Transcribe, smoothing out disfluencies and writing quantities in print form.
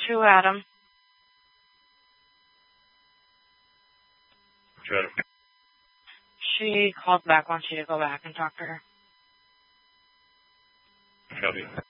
to Adam. Sure. She called back, wants you to go back and talk to her. Copy.